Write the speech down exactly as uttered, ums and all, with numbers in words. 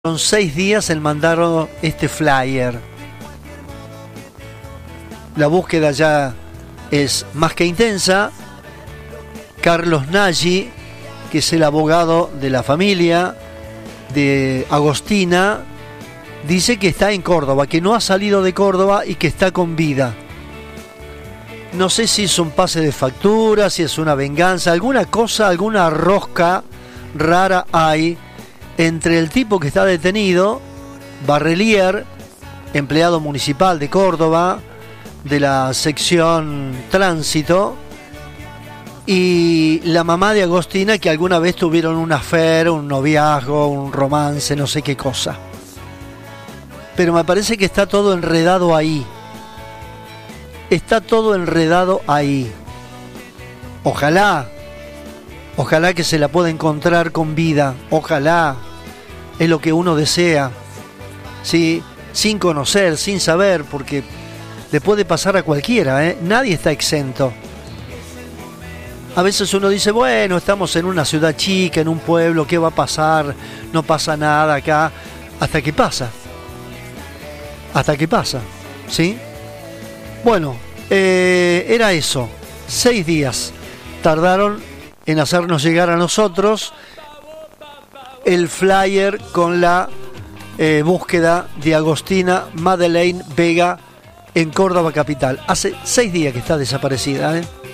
Son seis días en mandar este flyer. La búsqueda ya es más que intensa. Carlos Nagy, que es el abogado de la familia de Agostina, dice que está en Córdoba, que no ha salido de Córdoba y que está con vida. No sé si es un pase de factura, si es una venganza, alguna cosa, alguna rosca rara hay entre el tipo que está detenido, Barrelier, empleado municipal de Córdoba, de la sección tránsito, y la mamá de Agostina, que alguna vez tuvieron un affair, un noviazgo, un romance, no sé qué cosa. Pero me parece que está todo enredado ahí. Está todo enredado ahí. Ojalá, ojalá que se la pueda encontrar con vida. Ojalá, es lo que uno desea. ¿Sí? Sin conocer, sin saber, porque le puede pasar a cualquiera, ¿eh? Nadie está exento. A veces uno dice, bueno, estamos en una ciudad chica, en un pueblo, ¿qué va a pasar? No pasa nada acá. Hasta que pasa. Hasta que pasa. ¿Sí? Bueno, eh, era eso. Seis días tardaron en hacernos llegar a nosotros el flyer con la eh, búsqueda de Agostina Madeleine Vega en Córdoba capital. Hace seis días que está desaparecida, ¿eh?